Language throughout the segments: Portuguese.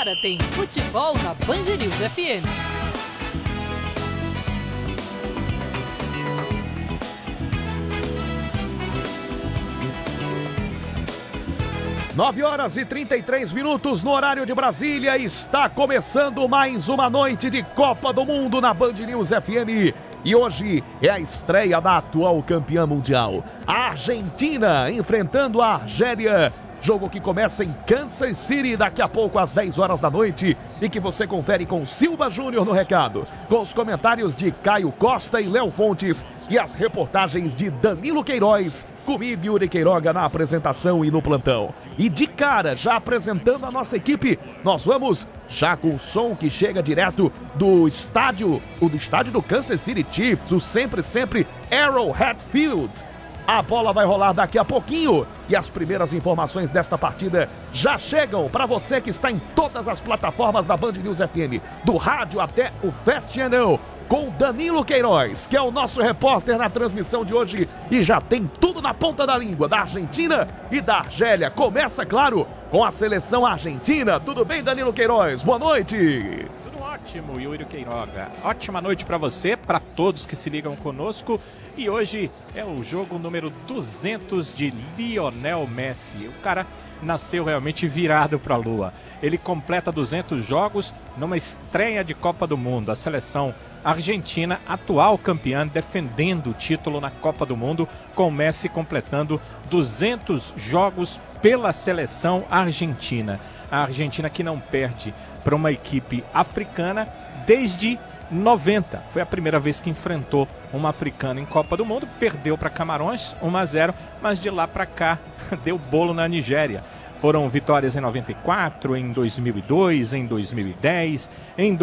Agora tem futebol na Band News FM. Nove horas e 33 minutos no horário de Brasília. Está começando mais uma noite de Copa do Mundo na Band News FM. E hoje é a estreia da atual campeã mundial, a Argentina enfrentando a Argélia. Jogo que começa em Kansas City daqui a pouco às 10 horas da noite e que você confere com Silva Júnior no recado, com os comentários de Caio Costa e Léo Fontes e as reportagens de Danilo Queiroz, comigo Yuri Queiroga na apresentação e no plantão. E de cara, já apresentando a nossa equipe, nós vamos já com o som que chega direto do estádio do Kansas City Chiefs, o sempre Arrowhead Field. A bola vai rolar daqui a pouquinho e as primeiras informações desta partida já chegam para você que está em todas as plataformas da Band News FM, do rádio até o Fast Channel, com Danilo Queiroz, que é o nosso repórter na transmissão de hoje e já tem tudo na ponta da língua da Argentina e da Argélia. Começa, claro, com a seleção argentina. Tudo bem, Danilo Queiroz? Boa noite. Ótimo, Yuri Queiroga. Ótima noite para você, para todos que se ligam conosco. E hoje é o jogo número 200 de Lionel Messi. O cara nasceu realmente virado para a lua. Ele completa 200 jogos numa estreia de Copa do Mundo. A seleção argentina, atual campeã, defendendo o título na Copa do Mundo, com Messi completando 200 jogos pela seleção argentina. A Argentina que não perde para uma equipe africana desde 90. Foi a primeira vez que enfrentou uma africana em Copa do Mundo. Perdeu para Camarões 1-0, mas de lá para cá deu bolo na Nigéria. Foram vitórias em 94, em 2002, em 2010, em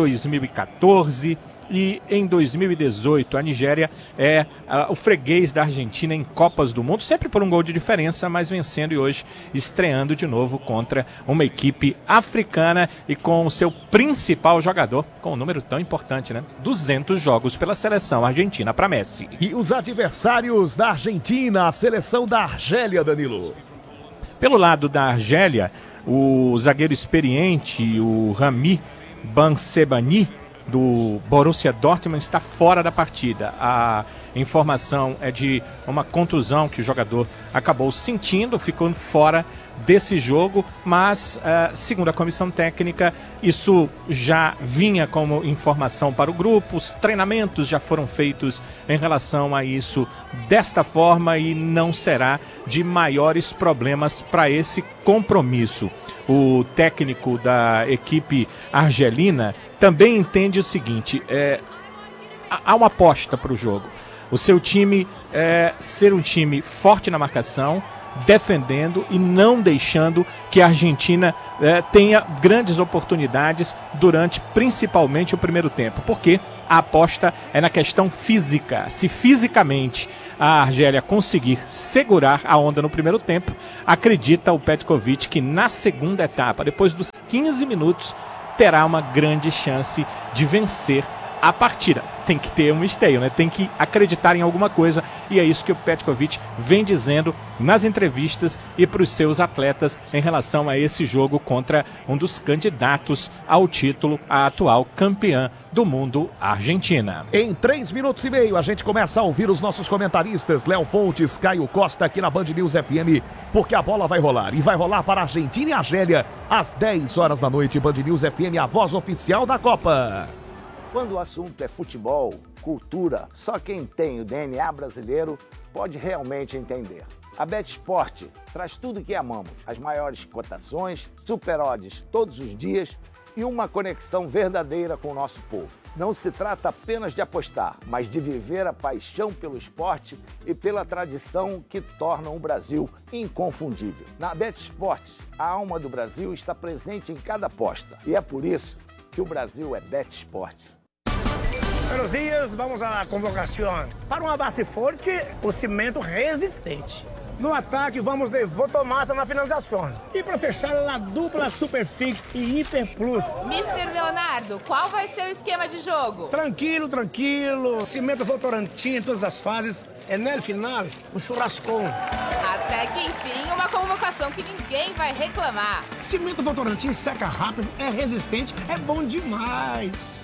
2014 e em 2018. A Nigéria é o freguês da Argentina em Copas do Mundo, sempre por um gol de diferença, mas vencendo e hoje estreando de novo contra uma equipe africana e com o seu principal jogador, com um número tão importante, né? 200 jogos pela seleção argentina para Messi. E os adversários da Argentina, a seleção da Argélia, Danilo? Pelo lado da Argélia, o zagueiro experiente, o Rami Bansebani, do Borussia Dortmund, está fora da partida. A informação é de uma contusão que o jogador acabou sentindo, ficou fora desse jogo, mas segundo a comissão técnica, isso já vinha como informação para o grupo. Os treinamentos já foram feitos em relação a isso desta forma e não será de maiores problemas para esse compromisso. O técnico da equipe argelina também entende o seguinte: há uma aposta para o jogo. O seu time ser um time forte na marcação, defendendo e não deixando que a Argentina tenha grandes oportunidades durante principalmente o primeiro tempo, porque a aposta é na questão física. Se fisicamente a Argélia conseguir segurar a onda no primeiro tempo, acredita o Petkovic que na segunda etapa, depois dos 15 minutos, terá uma grande chance de vencer a partida. Tem que ter um esteio, né? Tem que acreditar em alguma coisa, e é isso que o Petkovic vem dizendo nas entrevistas e para os seus atletas em relação a esse jogo contra um dos candidatos ao título, a atual campeã do mundo, a Argentina. Em 3 minutos e meio a gente começa a ouvir os nossos comentaristas, Léo Fontes, Caio Costa, aqui na Band News FM, porque a bola vai rolar, e vai rolar para a Argentina e a Argélia às 10 horas da noite. Band News FM, a voz oficial da Copa. Quando o assunto é futebol, cultura, só quem tem o DNA brasileiro pode realmente entender. A BetSport traz tudo que amamos, as maiores cotações, super odds todos os dias e uma conexão verdadeira com o nosso povo. Não se trata apenas de apostar, mas de viver a paixão pelo esporte e pela tradição que tornam o Brasil inconfundível. Na BetSport, a alma do Brasil está presente em cada aposta e é por isso que o Brasil é BetSport. Buenos dias, vamos à convocação. Para uma base forte, o cimento resistente. No ataque, vamos de Votomassa na finalização. E para fechar, a dupla Superfix e Hiper Plus. Mister Leonardo, qual vai ser o esquema de jogo? Tranquilo, tranquilo. Cimento Votorantim em todas as fases. É no final, um churrascão. Até que enfim, uma convocação que ninguém vai reclamar. Cimento Votorantim seca rápido, é resistente, é bom demais.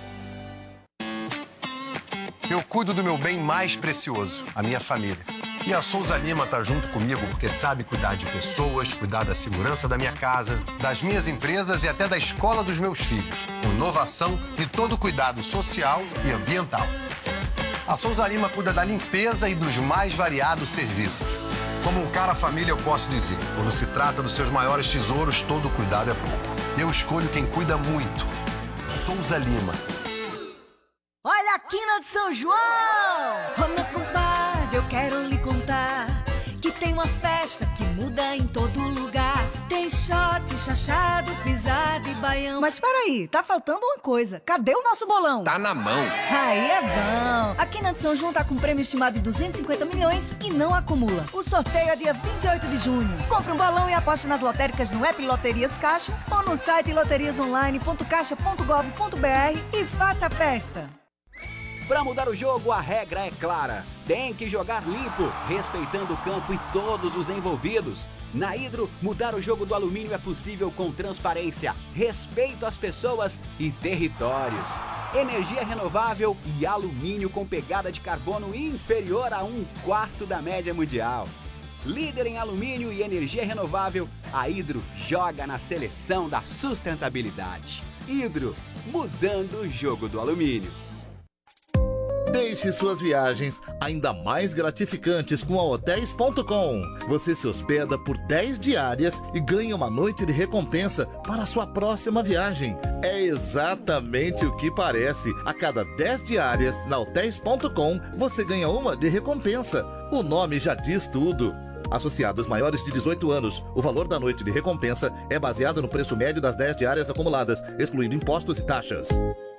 Eu cuido do meu bem mais precioso, a minha família. E a Souza Lima tá junto comigo porque sabe cuidar de pessoas, cuidar da segurança da minha casa, das minhas empresas e até da escola dos meus filhos. Com inovação e todo cuidado social e ambiental. A Souza Lima cuida da limpeza e dos mais variados serviços. Como um cara família, eu posso dizer, quando se trata dos seus maiores tesouros, todo cuidado é pouco. Eu escolho quem cuida muito. Souza Lima. Olha a quina de São João! Ô meu compadre, eu quero lhe contar que tem uma festa que muda em todo lugar. Tem shot, chachado, pisada e baião. Mas peraí, tá faltando uma coisa. Cadê o nosso bolão? Tá na mão. Aí é bom. A quina de São João tá com um prêmio estimado de 250 milhões e não acumula. O sorteio é dia 28 de junho. Compre um bolão e aposte nas lotéricas no app Loterias Caixa ou no site loteriasonline.caixa.gov.br e faça a festa. Para mudar o jogo, a regra é clara. Tem que jogar limpo, respeitando o campo e todos os envolvidos. Na Hidro, mudar o jogo do alumínio é possível com transparência, respeito às pessoas e territórios. Energia renovável e alumínio com pegada de carbono inferior a 1/4 da média mundial. Líder em alumínio e energia renovável, a Hidro joga na seleção da sustentabilidade. Hidro, mudando o jogo do alumínio. Deixe suas viagens ainda mais gratificantes com a Hotels.com. Você se hospeda por 10 diárias e ganha uma noite de recompensa para a sua próxima viagem. É exatamente o que parece. A cada 10 diárias na Hotels.com, você ganha uma de recompensa. O nome já diz tudo. Associados maiores de 18 anos, o valor da noite de recompensa é baseado no preço médio das 10 diárias acumuladas, excluindo impostos e taxas.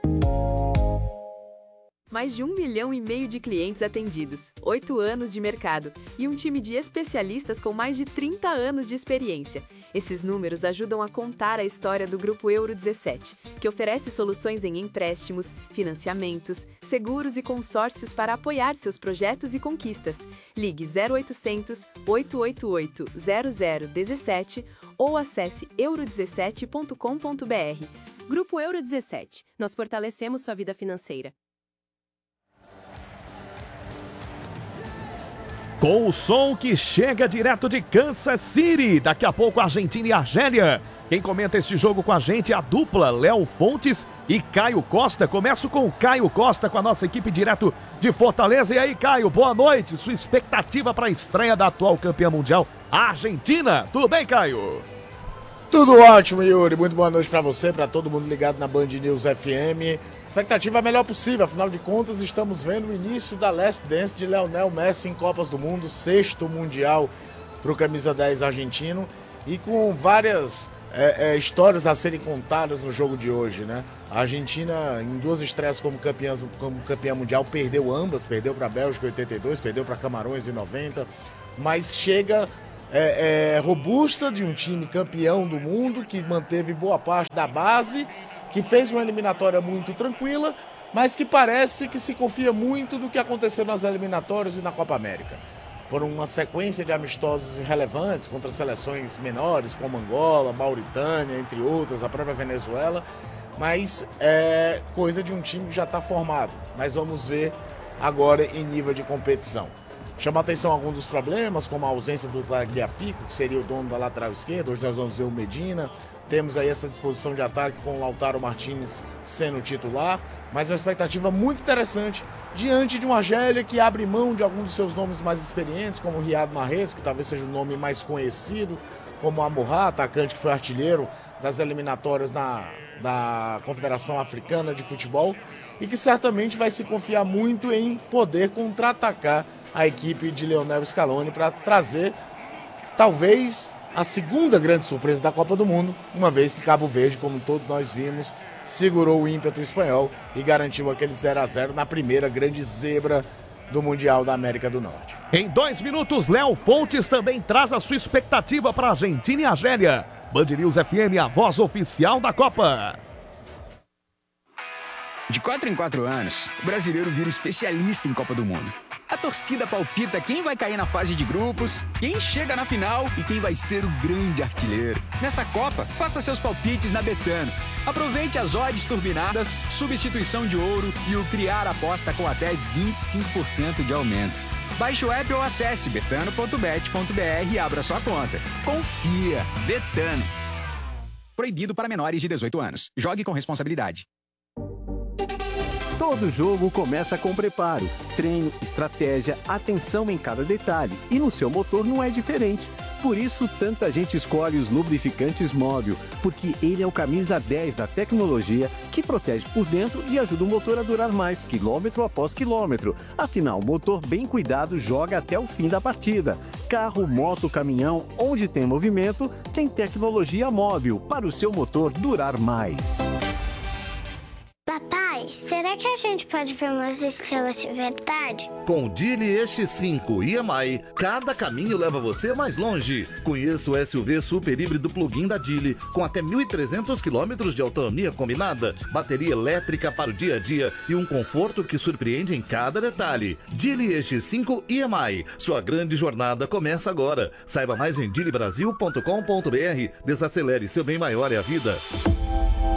Mais de 1,5 milhão de clientes atendidos, 8 anos de mercado e um time de especialistas com mais de 30 anos de experiência. Esses números ajudam a contar a história do Grupo Euro 17, que oferece soluções em empréstimos, financiamentos, seguros e consórcios para apoiar seus projetos e conquistas. Ligue 0800 888 0017 ou acesse euro17.com.br. Grupo Euro 17. Nós fortalecemos sua vida financeira. Com o som que chega direto de Kansas City. Daqui a pouco, Argentina e Argélia. Quem comenta este jogo com a gente é a dupla Léo Fontes e Caio Costa. Começo com o Caio Costa, com a nossa equipe direto de Fortaleza. E aí, Caio, boa noite. Sua expectativa para a estreia da atual campeã mundial, a Argentina. Tudo bem, Caio? Tudo ótimo, Yuri. Muito boa noite para você, para todo mundo ligado na Band News FM. Expectativa a melhor possível, afinal de contas, estamos vendo o início da Last Dance de Lionel Messi em Copas do Mundo, 6º Mundial para o camisa 10 argentino e com várias histórias a serem contadas no jogo de hoje, né? A Argentina, em 2 estreias como campeã mundial, perdeu ambas, perdeu para a Bélgica em 82, perdeu para Camarões em 90, mas chega robusta de um time campeão do mundo que manteve boa parte da base, que fez uma eliminatória muito tranquila, mas que parece que se confia muito do que aconteceu nas eliminatórias e na Copa América. Foram uma sequência de amistosos relevantes contra seleções menores, como Angola, Mauritânia, entre outras, a própria Venezuela, mas é coisa de um time que já está formado. Mas vamos ver agora em nível de competição. Chama a atenção alguns dos problemas, como a ausência do Tagliafico, que seria o dono da lateral esquerda. Hoje nós vamos ver o Medina. Temos aí essa disposição de ataque com o Lautaro Martínez sendo titular. Mas uma expectativa muito interessante diante de uma Argélia que abre mão de alguns dos seus nomes mais experientes, como o Riyad Mahrez, que talvez seja o nome mais conhecido, como o Amorá, atacante que foi artilheiro das eliminatórias da Confederação Africana de Futebol, e que certamente vai se confiar muito em poder contra-atacar a equipe de Lionel Scaloni para trazer, talvez, a segunda grande surpresa da Copa do Mundo, uma vez que Cabo Verde, como todos nós vimos, segurou o ímpeto espanhol e garantiu aquele 0-0 na primeira grande zebra do Mundial da América do Norte. Em 2 minutos, Léo Fontes também traz a sua expectativa para a Argentina e Argélia. Band News FM, a voz oficial da Copa. De 4 em 4 anos, o brasileiro vira especialista em Copa do Mundo. A torcida palpita quem vai cair na fase de grupos, quem chega na final e quem vai ser o grande artilheiro. Nessa Copa, faça seus palpites na Betano. Aproveite as odds turbinadas, substituição de ouro e o criar aposta com até 25% de aumento. Baixe o app ou acesse betano.bet.br e abra sua conta. Confia! Betano. Proibido para menores de 18 anos. Jogue com responsabilidade. Todo jogo começa com preparo, treino, estratégia, atenção em cada detalhe. E no seu motor não é diferente. Por isso, tanta gente escolhe os lubrificantes Móbil, porque ele é o camisa 10 da tecnologia que protege por dentro e ajuda o motor a durar mais, quilômetro após quilômetro. Afinal, motor bem cuidado joga até o fim da partida. Carro, moto, caminhão, onde tem movimento, tem tecnologia Móbil para o seu motor durar mais. Papai, será que a gente pode ver umas estrelas de verdade? Com o Geely X5 EMI, cada caminho leva você mais longe. Conheça o SUV super híbrido plug-in da Geely, com até 1.300 km de autonomia combinada, bateria elétrica para o dia a dia e um conforto que surpreende em cada detalhe. Geely X5 EMI, sua grande jornada começa agora. Saiba mais em geelybrasil.com.br. Desacelere, seu bem maior é a vida.